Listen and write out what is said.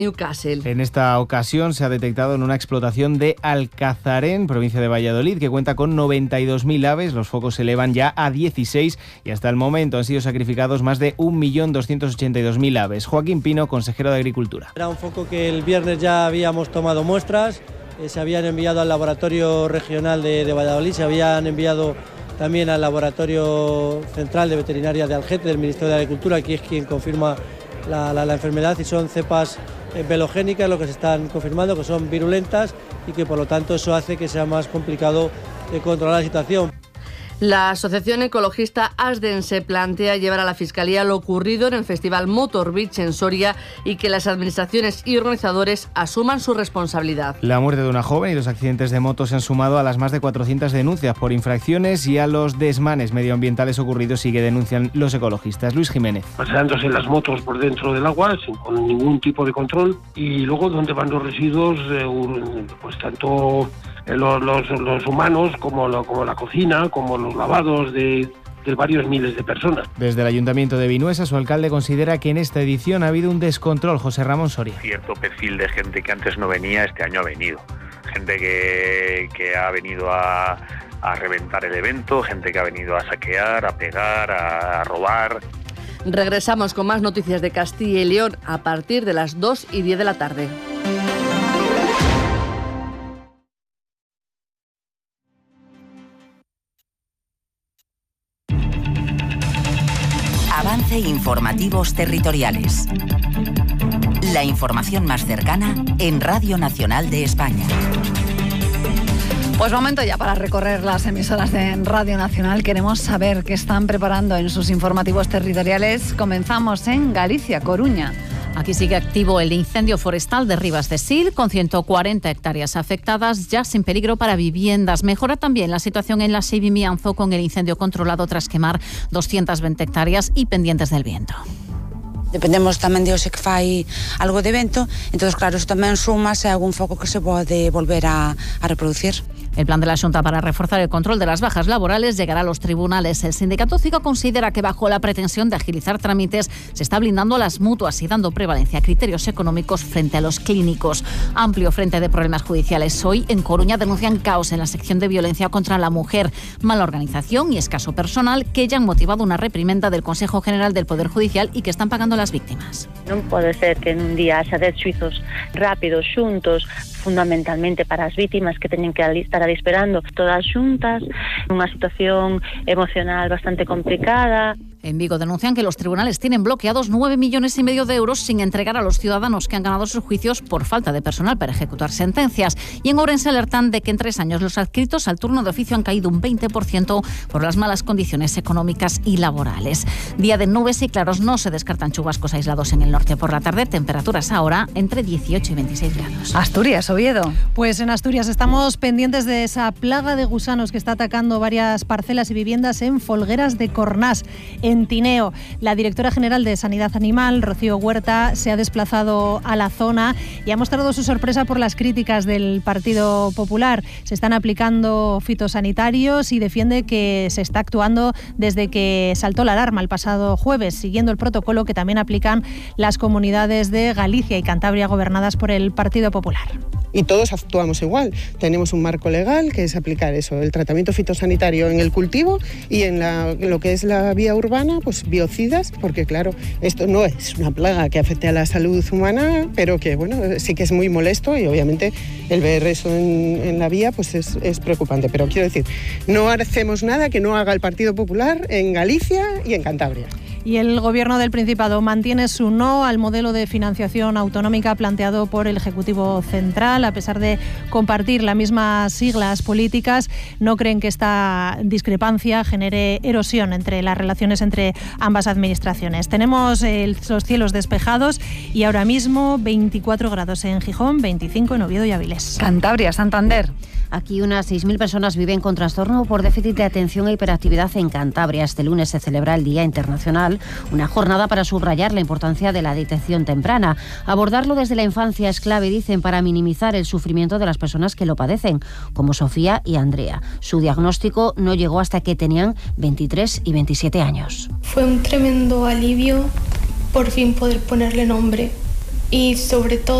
Newcastle. En esta ocasión se ha detectado en una explotación de Alcazarén, provincia de Valladolid, que cuenta con 92.000 aves. Los focos se elevan ya a 16 y hasta el momento han sido sacrificados más de 1.282.000 aves. Joaquín Pino, consejero de Agricultura. Era un foco que el viernes ya habíamos tomado muestras, se habían enviado al laboratorio regional de Valladolid, se habían enviado también al laboratorio central de veterinaria de Algete, del Ministerio de Agricultura, que es quien confirma la enfermedad, y son cepas velogénicas lo que se están confirmando, que son virulentas y que por lo tanto eso hace que sea más complicado de controlar la situación. La asociación ecologista Asden se plantea llevar a la Fiscalía lo ocurrido en el Festival Motor Beach en Soria y que las administraciones y organizadores asuman su responsabilidad. La muerte de una joven y los accidentes de moto se han sumado a las más de 400 denuncias por infracciones y a los desmanes medioambientales ocurridos, sí que denuncian los ecologistas. Luis Jiménez. Paseándose las motos por dentro del agua con ningún tipo de control, y luego donde van los residuos, pues tanto los humanos como la cocina, como los lavados de varios miles de personas. Desde el Ayuntamiento de Vinuesa, su alcalde considera que en esta edición ha habido un descontrol. José Ramón Soria. Cierto perfil de gente que antes no venía, este año ha venido. Gente que ha venido a reventar el evento, gente que ha venido a saquear, a pegar, a robar. Regresamos con más noticias de Castilla y León a partir de las 2:10 de la tarde. Avance Informativos Territoriales. La información más cercana en Radio Nacional de España. Pues momento ya para recorrer las emisoras de Radio Nacional. Queremos saber qué están preparando en sus informativos territoriales. Comenzamos en Galicia, Coruña. Aquí sigue activo el incendio forestal de Ribas de Sil, con 140 hectáreas afectadas, ya sin peligro para viviendas. Mejora también la situación en la Seivi Mianzo, con el incendio controlado tras quemar 220 hectáreas y pendientes del viento. Dependemos tamén de se que fai algo de vento, entonces claro, isto tamén suma se algún foco que se pode volver a reproducir. El plan de la Xunta para reforzar el control de las bajas laborales llegará a los tribunales. El sindicato CIGA considera que bajo la pretensión de agilizar trámites se está blindando a las mutuas y dando prevalencia a criterios económicos frente a los clínicos. Amplio frente de problemas judiciales. Hoy en Coruña denuncian caos en la sección de violencia contra la mujer, mala organización y escaso personal que ya han motivado una reprimenda del Consejo General del Poder Judicial y que están pagando las víctimas. Non pode ser que en un día haxa 10 xuizos rápidos xuntos, fundamentalmente para as vítimas que teñen que estar ali esperando todas xuntas, unha situación emocional bastante complicada. En Vigo denuncian que los tribunales tienen bloqueados 9,5 millones de euros sin entregar a los ciudadanos que han ganado sus juicios por falta de personal para ejecutar sentencias. Y en Ourense alertan de que en 3 años los adscritos al turno de oficio han caído un 20% por las malas condiciones económicas y laborales. Día de nubes y claros, no se descartan chubascos aislados en el norte por la tarde. Temperaturas ahora entre 18 y 26 grados. Asturias, Oviedo. Pues en Asturias estamos pendientes de esa plaga de gusanos que está atacando varias parcelas y viviendas en Folgueras de Cornás, en Tineo. La directora general de Sanidad Animal, Rocío Huerta, se ha desplazado a la zona y ha mostrado su sorpresa por las críticas del Partido Popular. Se están aplicando fitosanitarios y defiende que se está actuando desde que saltó la alarma el pasado jueves, siguiendo el protocolo que también aplican las comunidades de Galicia y Cantabria gobernadas por el Partido Popular. Y todos actuamos igual. Tenemos un marco legal que es aplicar eso, el tratamiento fitosanitario en el cultivo y en lo que es la vía urbana, pues biocidas, porque claro, esto no es una plaga que afecte a la salud humana, pero que bueno, sí que es muy molesto y obviamente el ver eso en la vía pues es preocupante. Pero quiero decir, no hacemos nada que no haga el Partido Popular en Galicia y en Cantabria. Y el Gobierno del Principado mantiene su no al modelo de financiación autonómica planteado por el Ejecutivo Central. A pesar de compartir las mismas siglas políticas, no creen que esta discrepancia genere erosión entre las relaciones entre ambas administraciones. Tenemos los cielos despejados y ahora mismo 24 grados en Gijón, 25 en Oviedo y Avilés. Cantabria, Santander. Aquí unas 6.000 personas viven con trastorno por déficit de atención e hiperactividad en Cantabria. Este lunes se celebra el Día Internacional, una jornada para subrayar la importancia de la detección temprana. Abordarlo desde la infancia es clave, dicen, para minimizar el sufrimiento de las personas que lo padecen, como Sofía y Andrea. Su diagnóstico no llegó hasta que tenían 23 y 27 años. Fue un tremendo alivio por fin poder ponerle nombre y sobre todo